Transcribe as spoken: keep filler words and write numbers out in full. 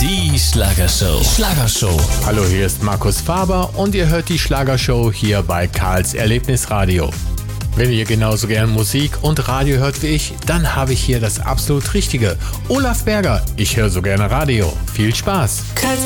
Die Schlagershow. Schlagershow. Hallo, hier ist Markus Faber und ihr hört die Schlagershow hier bei Karls Erlebnisradio. Wenn ihr genauso gern Musik und Radio hört wie ich, dann habe ich hier das absolut Richtige. Olaf Berger, ich höre so gerne Radio. Viel Spaß. Karls